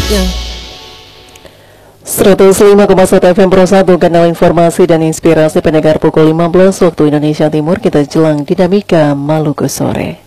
selanjutnya. 105,1 FM Pro 1, kanal informasi dan inspirasi pendengar pukul 15 waktu Indonesia Timur. Kita jelang dinamika Maluku sore.